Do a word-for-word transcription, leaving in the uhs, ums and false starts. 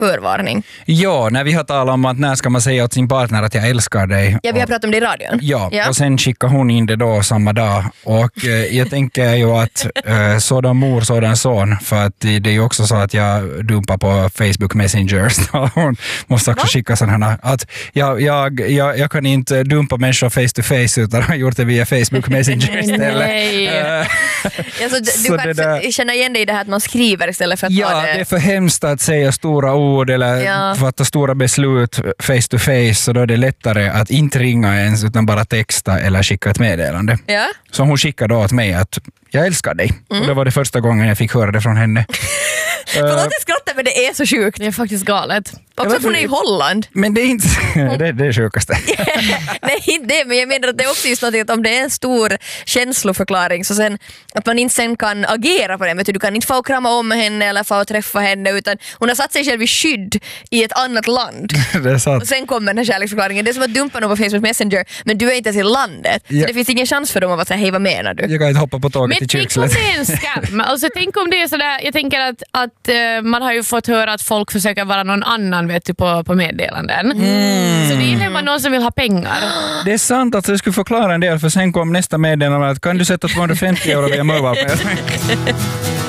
förvarning. Ja, när vi har talat om att när ska man säga åt sin partner att jag älskar dig. Ja, vi har pratat om det i radion. Ja, ja. och sen skickar hon in det då samma dag. Och eh, jag tänker ju att eh, sådan mor, sådan son. För att det, det är ju också så att jag dumpar på Facebook Messenger. Så hon måste också Va? skicka sådana här. Att jag, jag, jag, jag kan inte dumpa människor face to face utan har gjort det via Facebook Messenger istället. Nej. alltså, du så kan där, känna igen dig i det här att man skriver istället för att ja, ta det. det är för hemskt att säga stora ord eller ja. fatta stora beslut face to face, så då är det lättare att inte ringa ens utan bara texta eller skicka ett meddelande. Ja. Så hon skickade då åt mig att jag älskar dig. Mm. Och det var det första gången jag fick höra det från henne. Förlåt jag skrattar, men det är så sjukt. Det är faktiskt galet. Också att hon är i Holland. Men det är inte det, det är sjukaste. Nej, inte det, men jag menar att det är också just något att om det är en stor känsloförklaring så sen att man inte sen kan agera på det. Men du kan inte få och krama om henne eller få och träffa henne, utan hon har satt sig själv i skydd i ett annat land. Det är sant. Och sen kommer den här kärleksförklaringen. Det är som att dumpa någon på Facebook Messenger, men du är inte ens i landet. Ja. Så det finns ingen chans för dem att säga hej, vad menar du? Jag kan inte hoppa på tåget men till Kyrkslätt. Men tänk om det är en skam. Alltså, tänk om det är sådär, jag tänker att, att uh, man har ju fått höra att folk försöker vara någon annan, vet du, på, på meddelanden. Mm. Så det är bara någon som vill ha pengar. Det är sant att jag skulle förklara en del, för sen kom nästa meddelande att kan du sätta tvåhundrafemtio euro via mobile.